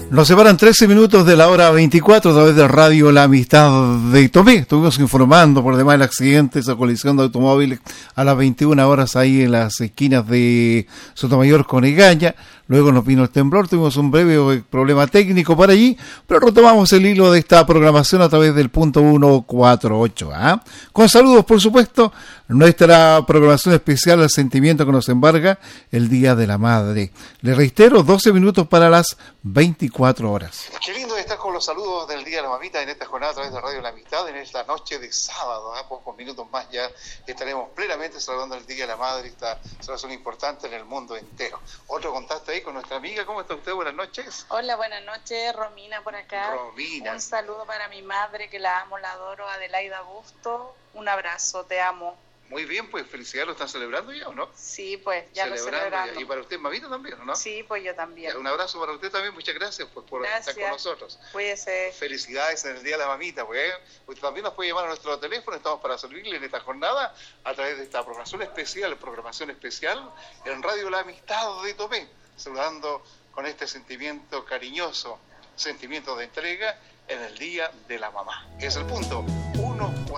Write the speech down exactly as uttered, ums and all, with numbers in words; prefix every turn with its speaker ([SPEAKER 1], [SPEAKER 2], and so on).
[SPEAKER 1] Nos separan trece minutos de la hora veinticuatro a través de Radio La Amistad de Tomé. Estuvimos informando por demás el accidente, esa colisión de automóviles a las veintiuna horas ahí en las esquinas de Sotomayor con Egaña. Luego nos vino el temblor, tuvimos un breve problema técnico por allí, pero retomamos el hilo de esta programación a través del punto ciento cuarenta y ocho. ¿eh? Con saludos, por supuesto, nuestra programación especial al sentimiento que nos embarga el Día de la Madre. Le reitero, doce minutos para las veinticuatro horas.
[SPEAKER 2] Qué lindo estar con los saludos del Día de la Mamita en esta jornada a través de Radio La Amistad, en esta noche de sábado. A ¿eh? pocos minutos más ya estaremos plenamente celebrando el Día de la Madre, esta celebración importante en el mundo entero. Otro contacto ahí con nuestra amiga. ¿Cómo está usted? Buenas noches.
[SPEAKER 3] Hola, buenas noches. Romina por acá.
[SPEAKER 2] Romina.
[SPEAKER 3] Un saludo para mi madre, que la amo, la adoro, Adelaida Busto. Un abrazo, te amo.
[SPEAKER 2] Muy bien, pues felicidades, ¿lo están celebrando ya o no?
[SPEAKER 3] Sí, pues ya
[SPEAKER 2] celebrando
[SPEAKER 3] lo celebrando.
[SPEAKER 2] Ya. Y para usted, mamita, también, ¿no?
[SPEAKER 3] Sí, pues yo también.
[SPEAKER 2] Ya, un abrazo para usted también, muchas gracias pues, por
[SPEAKER 3] gracias.
[SPEAKER 2] estar con nosotros.
[SPEAKER 3] Cuídese.
[SPEAKER 2] Felicidades en el Día de la Mamita, pues. Usted también nos puede llamar a nuestro teléfono, estamos para servirle en esta jornada a través de esta programación especial, programación especial en Radio La Amistad de Tomé, saludando con este sentimiento cariñoso, sentimiento de entrega en el Día de la Mamá. Es el punto ciento cuarenta.